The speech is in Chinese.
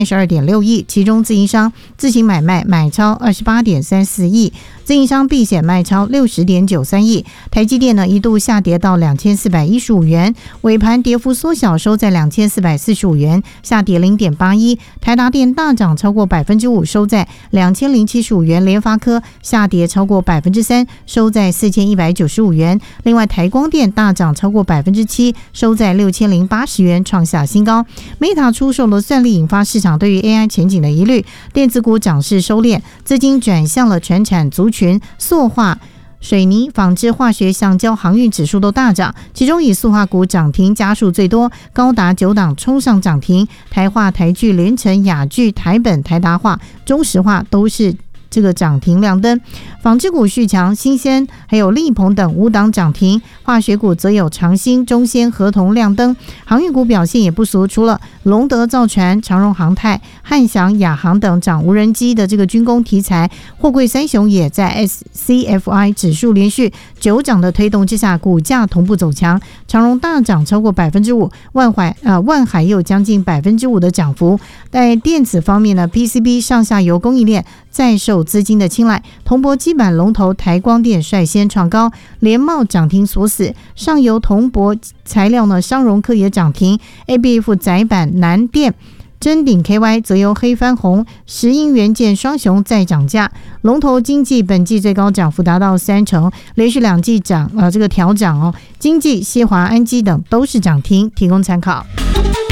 32.6亿，其中自营商自行买卖买超 28.34亿，自营商避险卖超 60.93亿。台积电呢一度下跌到2415元，尾盘跌幅缩小，收在2445元，下跌 0.81。台达电大涨超过 5%， 收在2075元，联发科下跌超过 3%， 收在4195元。另外台光电大涨超过 7%， 收在6080元，创下新高。Meta 出售的算力引发市场对于 AI 前景的疑虑，电子股涨势收敛，资金转向了传产族群，塑化、水泥、纺织、化学、橡胶、航运指数都大涨，其中以塑化股涨停家数最多，高达9档冲上涨停。台化、台聚、联成、亚聚、台本、台达化、中石化都是这个涨停亮灯。纺织股续强，新鲜还有力鹏等5档涨停，化学股则有长兴、中鲜、合同亮灯。航运股表现也不俗，除了龙德造船、长荣航太、汉翔、亚航等涨无人机的这个军工题材，货柜三雄也在 SCFI 指数连续9涨的推动之下，股价同步走强。长荣大涨超过 5%， 万海也有将近 5% 的涨幅。在电子方面呢， PCB 上下游供应链再受资金的青睐，铜箔基板龙头台光电率先创高，联茂涨停锁死，上游铜箔材料呢，商荣科也涨停， ABF 载板、南电、臻鼎 KY 则由黑翻红，石英元件双雄再涨价。龙头经济本季最高涨幅达到30%，连续2季调涨哦。经济、矽华、安基等都是涨停，提供参考。